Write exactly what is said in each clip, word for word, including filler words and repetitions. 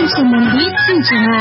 कार्यक्रम सम्बन्धी सूचना।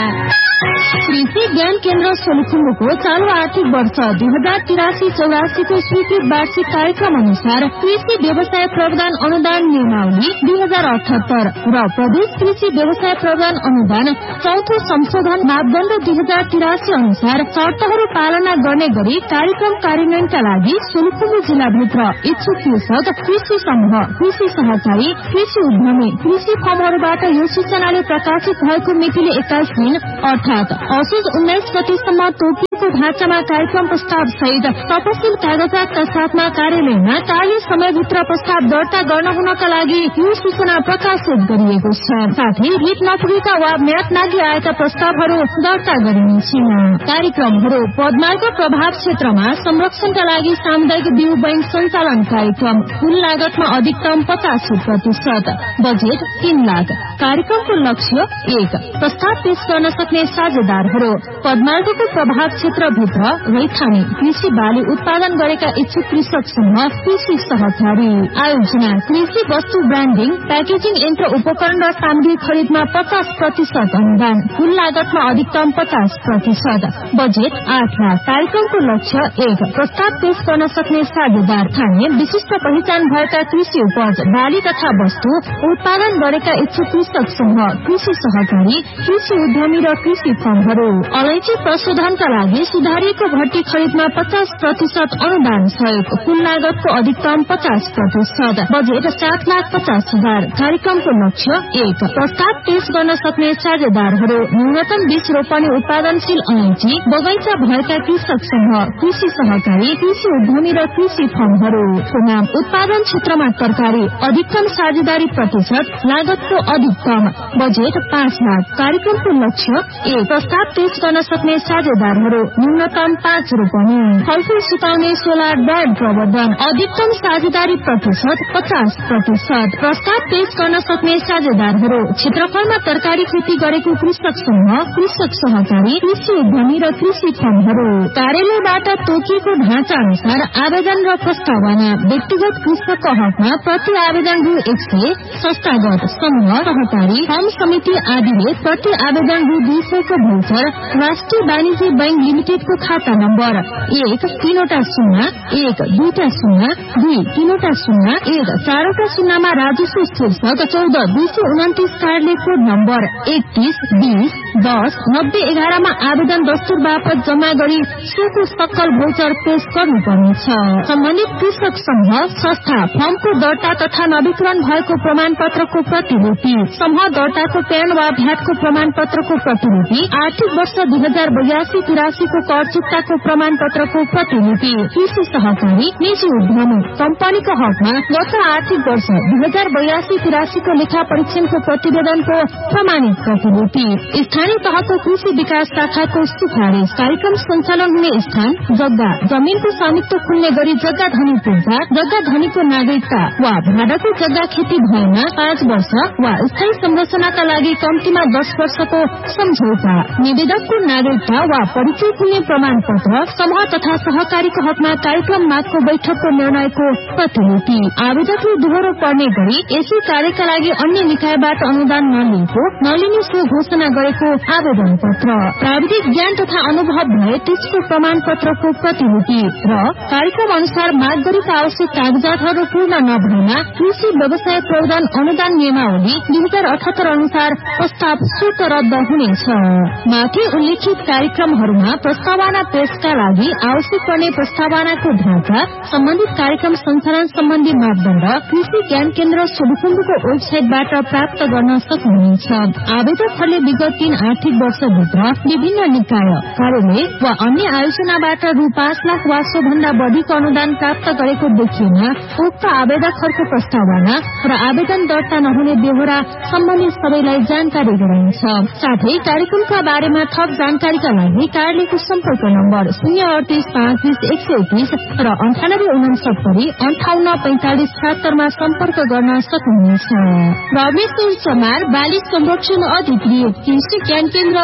कृषि ज्ञान केन्द्र सोलुखुम्बुको चालू आर्थिक वर्ष दुई हजार तिरासी चौरासी को स्वीकृत वार्षिक कार्यक्रम अनुसार कृषि व्यवसाय प्रावधान अनुदान नियमावली दुई हजार अठहत्तर र प्रदेश कृषि व्यवसाय प्रावधान अनुदान चौथो संशोधन मापदण्ड दुई हजार तिरासी अनुसार शर्तहरू पालना गर्ने गरी कार्यक्रम कार्यान्वयनका लागि सोलुखुम्बु जिल्लाभित्र इच्छुक कृषक, कृषि समूह, कृषि सहकारी, कृषि उद्यमी, कृषि फर्महरूबाट यो सूचनाले प्रकाशित भएको मितिले एक्काइस दिन अर्थात असोज उन्नाइस गतिसम्म तोकिएको ढाँचामा कार्यक्रम प्रस्ताव सहित तपसिल कागजातका साथमा कार्यालयमा कार्य समयभित्र प्रस्ताव दर्ता गर्न हुनका लागि यो सूचना प्रकाशित गरिएको छ। साथै रिट नपुगेका वा म्याद नागी आएका प्रस्तावहरू दर्ता गरिनेछन्। कार्यक्रमहरू पदमार्ग प्रभाव क्षेत्रमा संरक्षणका लागि सामुदायिक बिउ बैंक सञ्चालन कार्यक्रम कुल लागतमा अधिकतम पचासी प्रतिशत, बजेट तीन लाख। कार्यक्रमको लक्ष्य एक, प्रस्ताव पेश गर्न सक्ने साझेदारहरू पदमार्गको प्रभाव क्षेत्रभित्र रैथाने कृषि बाली उत्पादन गरेका इच्छुक कृषक समूह, कृषि सहकारी। आयोजना कृषि वस्तु ब्रान्डिङ, प्याकेजिङ यन्त्र उपकरण र सामग्री खरिदमा पचास प्रतिशत अनुदान, कुल लागतमा अधिकतम पचास प्रतिशत, बजेट आठ लाख। कार्यक्रमको लक्ष्य एक, प्रस्ताव पेश गर्न सक्ने साझेदार ठाने विशिष्ट पहिचान भएका कृषि उपज, बाली तथा वस्तु उत्पादन गरेका इच्छुक कृषक समूह, कृषि सहकारी, कृषि उद्यमी र कृषि फर्महरू। अलैँची प्रशोधनका लागि सुधारिएको भट्टी खरिदमा पचास प्रतिशत अनुदान सहित कुल लागतको अधिकतम पचास प्रतिशत, बजेट सात लाख पचास हजार। कार्यक्रमको लक्ष्य एक, प्रस्ताव पेश गर्न सक्ने साझेदारहरू न्यूनतम बीज रोपनी उत्पादनशील अलैँची बगैँचा भएका कृषक समूह, कृषि सहकारी, कृषि उद्यमी र कृषि फर्महरू। नाम उत्पादन क्षेत्रमा तरकारी अधिकतम साझेदारी प्रतिशत, लागतको अधिकतम, बजेट पाँच लाख। कार्यक्रमको लक्ष्य एक, प्रस्ताव पेश गर्न सक्ने साझेदारहरू न्यूनतम पाँच रोपनी। फलफूल सुकाउने सोलर ब्याड प्रवर्धन अधिकतम साझेदारी प्रतिशत पचास प्रतिशत। प्रस्ताव पेश गर्न सक्ने साझेदारहरू क्षेत्रफलमा तरकारी खेती गरेको कृषक समूह, कृषक सहकारी, कृषि उद्यमी र कृषि फर्महरू। कार्यालयबाट तोकिएको ढाँचा अनुसार आवेदन र प्रस्तावना व्यक्तिगत कृषकको हकमा प्रति आवेदन रु एक सय, संस्थागत समूह, सहकारी, फर्म समिति आदिले प्रति आवेदन रु दुई सयको भौचर राष्ट्रिय वाणिज्य बैंक लिमिटेडको खाता नम्बर एक तीनवटा शून्य एक दुईटा शून्य दुई तीनवटा शून्य एक चारवटा शून्यमा राजस्व शीर्षक चौध दुई सय उन्तिस कार्यालय कोड नम्बर एकतीस बीस दस नब्बे एघारमा आवेदन दस्तुर बापत जम्मा गरी सोको सक्कल भौचर पेश गर्नुपर्नेछ। सम्बन्धित कृषक समूह, संस्था, फर्मको दर्ता तथा नवीकरण भएको प्रमाण पत्रको प्रतिलिपि, समूह दर्ताको प्यान वा भ्याटको प्रमाण पत्रको प्रतिलिपि, आर्थिक वर्ष दुई हजार बयासी तिरासीको कर चुक्ताको प्रमाण पत्रको प्रतिलिपि। कृषि सहकारी, निजी उद्यमी कम्पनीको हकमा गत आर्थिक वर्ष दुई हजार बयासी तिरासीको लेखा परीक्षणको प्रतिवेदनको प्रमाणित प्रतिलिपि। स्थानीय तहको कृषि विकास शाखाको सिफारिस। कार्यक्रम सञ्चालन हुने स्थान, जग्गा, जमीनको स्वामित्व खुल्ने गरी जग्गा धनी पुग्दा जग्गा धनीको नागरिकता वा भाडाको जग्गा खेती भएमा पाँच वर्ष वा स्थायी संरचनाका लागि कम्तीमा दस वर्षको सम्झौता। निवेदकको नागरिकता वा परिचय खुल्ने प्रमाण पत्र। समूह तथा सहकारीको हकमा कार्यक्रम मागको बैठकको निर्णयको प्रतिलिपि। आवेदकले दोहोरो पर्ने गरी यसै कार्यका लागि अन्य निकायबाट अनुदान नलिएको नलिने सो घोषणा गरेको आवेदन पत्र। प्राविधिक ज्ञान तथा अनुभव भए त्यसको प्रमाण पत्रको प्रतिलिपि र कार्यक्रम अनुसार माग गरेका आवश्यक कागजातहरू पूर्ण नभएमा कृषि व्यवसाय प्रावधान अनुदान नियमावली दुई हजार अठहत्तर अनुसार प्रस्ताव स्वतः रद्द हुनेछ। माथि उल्लेखित कार्यक्रमहरूमा प्रस्तावना पेशका लागि आवश्यक पर्ने प्रस्तावनाको ढाँचा, सम्बन्धित कार्यक्रम सञ्चालन सम्बन्धी मापदण्ड कृषि ज्ञान केन्द्र सोलुखुम्बुको वेबसाइटबाट प्राप्त गर्न सक्नुहुनेछ। आवेदकहरूले विगत तीन आर्थिक वर्षभित्र विभिन्न निकाय, कार्यालय वा अन्य आयोजनाबाट रु पाँच लाख वा सोभन्दा बढीको अनुदान प्राप्त गरेको देखिएमा उक्त आवेदकहरूको प्रस्तावना र आवेदन दर्ता नहुने बेहोरा सम्बन्धित सबैलाई जानकारी गराइन्छ। साथै कार्यक्रमका बारेमा थप जानकारीका लागि कार्यालयको सम्पर्क नम्बर शून्य अडतिस पाँच बिस एक सय तीस र अन्ठानब्बे उनसत्तरी अन्ठाउन्न पैंतालिस छहत्तरमा सम्पर्क गर्न सक्नुहुनेछ। रमेश चमार, बाली संरक्षण अधिकृत, कृषि ज्ञान केन्द्र